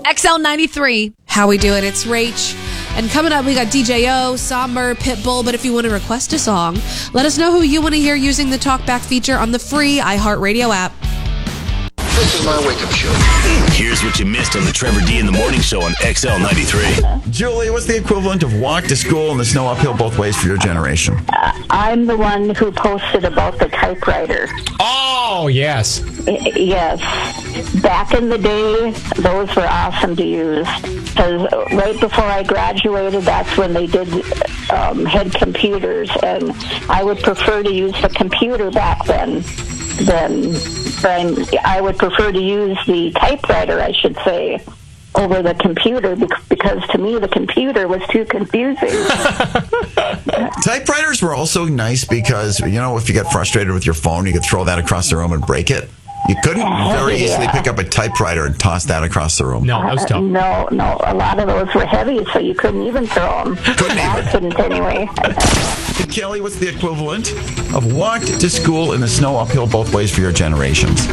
XL93. How we do it, it's Rach. And coming up, we got DJO, Somber, Pitbull. But if you want to request a song, let us know who you want to hear using the Talkback feature on the free iHeartRadio app. This is my wake-up show. Here's what you missed on the Trevor D in the Morning Show on XL93. Julie, what's the equivalent of walk to school and the snow uphill both ways for your generation? I'm the one who posted about the typewriter. Oh, yes. Yes. Back in the day, those were awesome to use. Because right before I graduated, that's when they did head computers. And I would prefer to use the computer back then. I would prefer to use the typewriter, I should say, over the computer because to me the computer was too confusing. Typewriters were also nice because, you know, if you get frustrated with your phone, you could throw that across the room and break it. You couldn't very easily pick up a typewriter and toss that across the room. No, that was tough. No. A lot of those were heavy, so you couldn't even throw them. I couldn't anyway. Kelly, what's the equivalent of walk to school in the snow uphill both ways for your generations?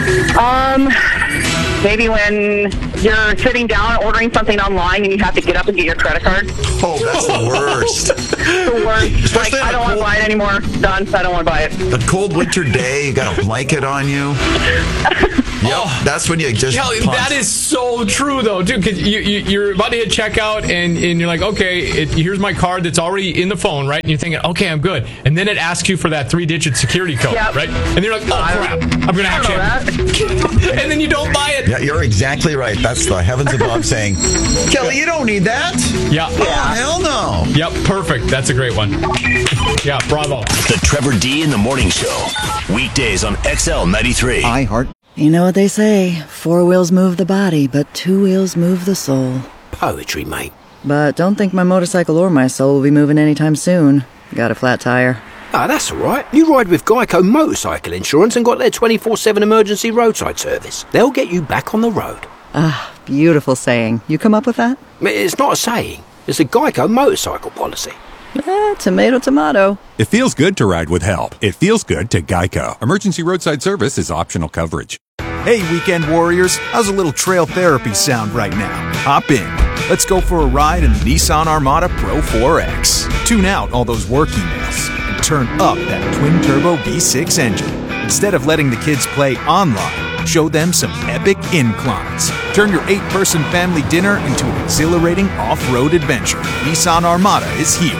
Maybe when you're sitting down ordering something online and you have to get up and get your credit card. Oh, that's the worst. The worst. Like, I don't want to buy it anymore. Done. I don't want to buy it. A cold winter day, you got a blanket on you. Yep, that's when you just Kelly, that is so true, though, too, because you're about to hit checkout, and you're like, okay, here's my card that's already in the phone, right? And you're thinking, okay, I'm good. And then it asks you for that 3-digit security code, right? And you're like, oh, crap, I'm going to have to. And then you don't buy it. Yeah, you're exactly right. That's the heavens above saying, Kelly, you don't need that. Yeah. Oh, hell no. Yep, perfect. That's a great one. Yeah, bravo. The Trevor D in the Morning Show. Weekdays on XL93. iHeart. You know what they say, 4 wheels move the body, but 2 wheels move the soul. Poetry, mate. But don't think my motorcycle or my soul will be moving anytime soon. Got a flat tire. Ah, that's all right. You ride with Geico Motorcycle Insurance and got their 24/7 emergency roadside service. They'll get you back on the road. Ah, beautiful saying. You come up with that? It's not a saying. It's a Geico motorcycle policy. Tomato, tomato. It feels good to ride with help. It feels good to Geico. Emergency roadside service is optional coverage. Hey, weekend warriors. How's a little trail therapy sound right now? Hop in. Let's go for a ride in the Nissan Armada Pro 4X. Tune out all those work emails and turn up that twin-turbo V6 engine. Instead of letting the kids play online, show them some epic inclines. Turn your 8-person family dinner into an exhilarating off-road adventure. Nissan Armada is here.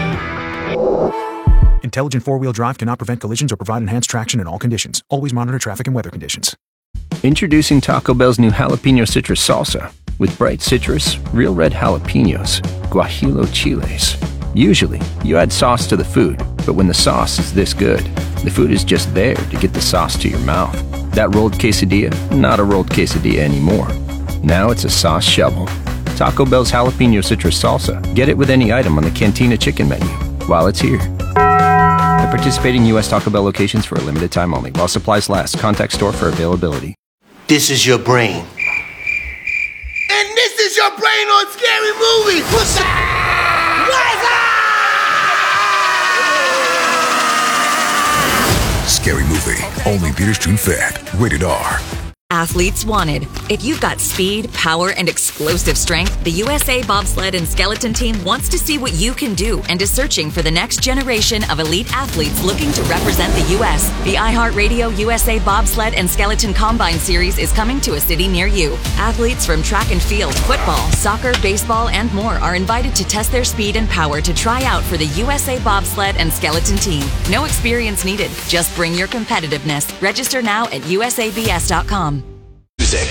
Intelligent four-wheel drive cannot prevent collisions or provide enhanced traction in all conditions. Always monitor traffic and weather conditions. Introducing Taco Bell's new Jalapeno Citrus Salsa. With bright citrus, real red jalapenos, guajillo chiles. Usually, you add sauce to the food, but when the sauce is this good, the food is just there to get the sauce to your mouth. That rolled quesadilla, not a rolled quesadilla anymore. Now it's a sauce shovel. Taco Bell's Jalapeno Citrus Salsa. Get it with any item on the Cantina Chicken menu while it's here. At participating U.S. Taco Bell locations for a limited time only. While supplies last. Contact store for availability. This is your brain. And this is your brain on Scary Movie. What's up? Scary Movie. Only theaters to Fat. Rated R. Athletes wanted. If you've got speed, power, and explosive strength, the USA Bobsled and Skeleton Team wants to see what you can do and is searching for the next generation of elite athletes looking to represent the U.S. The iHeartRadio USA Bobsled and Skeleton Combine Series is coming to a city near you. Athletes from track and field, football, soccer, baseball, and more are invited to test their speed and power to try out for the USA Bobsled and Skeleton Team. No experience needed. Just bring your competitiveness. Register now at usabs.com.